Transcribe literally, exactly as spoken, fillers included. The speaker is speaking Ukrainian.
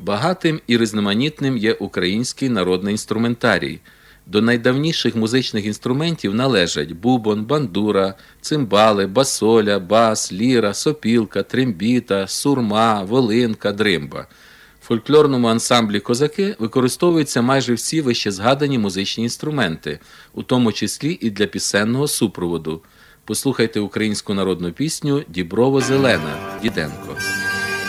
Багатим і різноманітним є український народний інструментарій. До найдавніших музичних інструментів належать бубон, бандура, цимбали, басоля, бас, ліра, сопілка, трембіта, сурма, волинка, дримба. В фольклорному ансамблі «Козаки» використовуються майже всі вищезгадані музичні інструменти, у тому числі і для пісенного супроводу. Послухайте українську народну пісню «Діброво-зелена» Діденко.